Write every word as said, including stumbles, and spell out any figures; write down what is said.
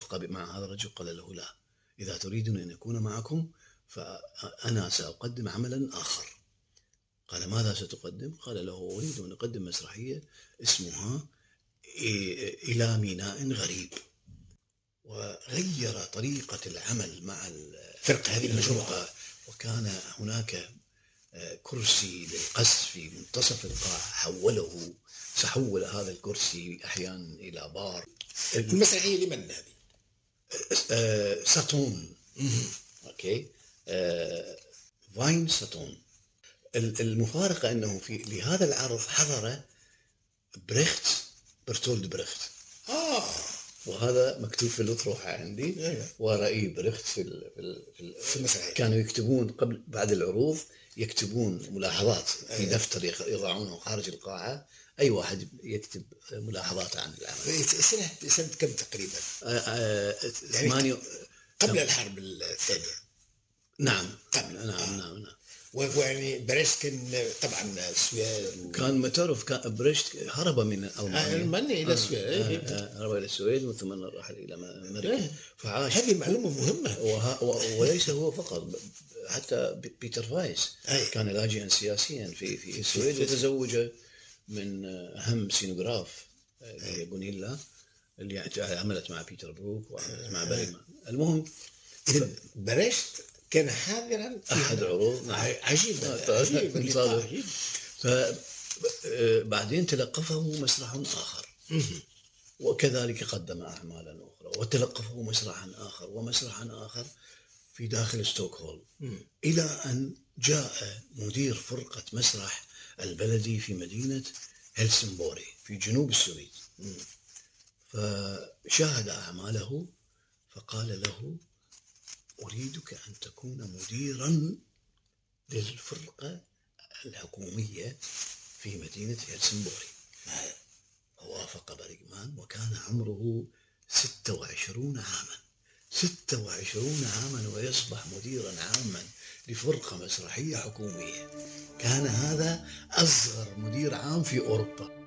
وافق مع هذا الرجل، قال له لا، إذا تريدون أن أكون معكم فأنا سأقدم عملا آخر. قال ماذا ستقدم؟ قال له أريد أن أقدم مسرحية اسمها إلى ميناء غريب. وغير طريقة العمل مع الفرقة هذه المجموعة، وكان هناك كرسي للقص في منتصف القاعة، حوله سحول هذا الكرسي أحيانا إلى بار. المسرحية لمن هذه؟ أه ساتون. أوكي. أه فاين ساتون. المفارقة أنه في لهذا العرض حضر بريخت، برتولد بريخت. آه وهذا مكتوب في الأطروحة عندي. ورأي بريخت في في, في المسرحية. كانوا يكتبون قبل بعد العروض، يكتبون ملاحظات في دفتر يضعونه خارج القاعة، أي واحد يكتب ملاحظات عن العمل. سنة سنة كم تقريبا؟ يعني قبل الحرب الثانية. نعم قبل. نعم نعم نعم. ويعني بريشت كان طبعا السويد و... كان تعرف كان بريشت هرب من ألمانيا ألمانيا إلى السويد. آه هرب إلى السويد ثم راح إلى أمريكا. فعاش. هذه معلومة مهمة. وه... وليس هو فقط، حتى بيتر فايس أي. كان لاجئا سياسيا في في السويد، وتزوج من أهم سينوغراف بونيلا اللي عملت مع بيتر بروك وعملت مع بريمان. المهم ف... بريشت كان حاضرا أحد عروض. عجيب عجيب عجيب. فبعدين تلقفه مسرح آخر، وكذلك قدم أعمالا أخرى، وتلقفه مسرحا آخر ومسرحا آخر في داخل ستوكهولم، إلى أن جاء مدير فرقة مسرح البلدي في مدينة هلسنبوري في جنوب السويد، فشاهد أعماله فقال له أريدك أن تكون مديرا للفرقة الحكومية في مدينة هلسنبوري. فوافق بريمان، وكان عمره ستة وعشرين عاما ستة وعشرين عاما ويصبح مديرا عاما لفرقة مسرحية حكومية. كان هذا أصغر مدير عام في أوروبا.